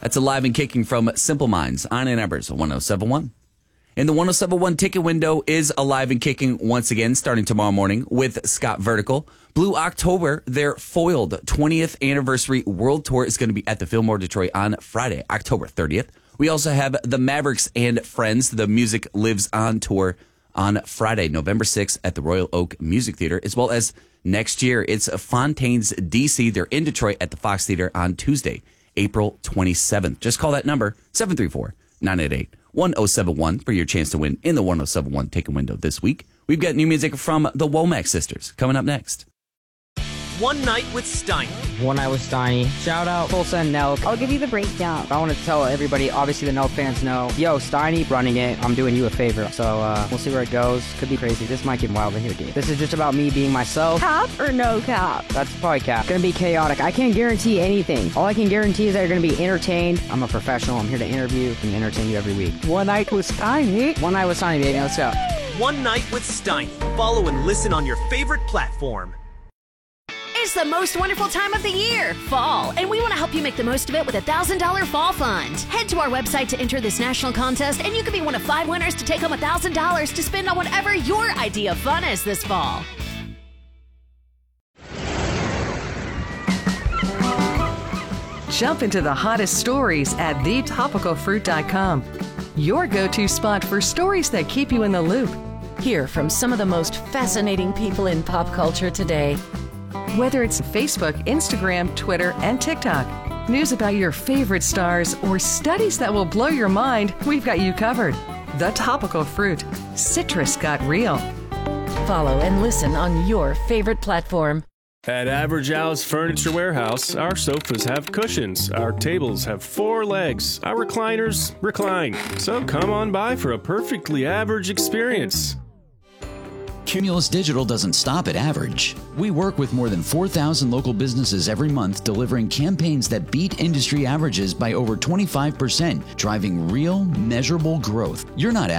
That's Alive and Kicking from Simple Minds on Ann Arbor's 1071. And the 1071 ticket window is alive and kicking once again starting tomorrow morning with Scott Vertical. Blue October, their foiled 20th anniversary world tour is going to be at the Fillmore Detroit on Friday, October 30th. We also have the Mavericks and Friends, the Music Lives On tour on Friday, November 6th at the Royal Oak Music Theater, as well as next year, it's Fontaines DC. They're in Detroit at the Fox Theater on Tuesday, April 27th. Just call that number, 734-988-1071 for your chance to win in the 1071 ticket window this week. We've got new music from the Womack Sisters coming up next. One Night with Steiny. One Night with Steiny. Shout out Tulsa and Nelk. I'll give you the breakdown. I want to tell everybody, obviously the Nelk fans know, yo, Steiny running it. I'm doing you a favor. So we'll see where it goes. Could be crazy. This might get wild in here, dude. This is just about me being myself. Cap or no cap? That's probably cap. Gonna be chaotic. I can't guarantee anything. All I can guarantee is that you're gonna be entertained. I'm a professional. I'm here to interview and entertain you every week. One Night with Steiny. One Night with Steiny, baby. Let's go. One Night with Steiny. Follow and listen on your favorite platform. It's the most wonderful time of the year, fall, and we want to help you make the most of it with a $1,000 fall fund. Head to our website to enter this national contest, and you could be one of 5 winners to take home $1,000 to spend on whatever your idea of fun is this fall. Jump into the hottest stories at thetopicalfruit.com. Your go-to spot for stories that keep you in the loop. Hear from some of the most fascinating people in pop culture today. Whether it's Facebook, Instagram, Twitter, and TikTok, news about your favorite stars, or studies that will blow your mind, we've got you covered. The Topical Fruit. Citrus got real. Follow and listen on your favorite platform. At Average Al's Furniture Warehouse, our sofas have cushions, our tables have 4 legs, our recliners recline. So come on by for a perfectly average experience. Cumulus Digital doesn't stop at average. We work with more than 4,000 local businesses every month, delivering campaigns that beat industry averages by over 25%, driving real, measurable growth. You're not